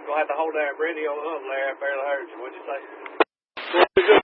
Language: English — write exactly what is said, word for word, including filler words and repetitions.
You'll have to hold that Brandy on up, Larry. I barely heard you. What'd you say?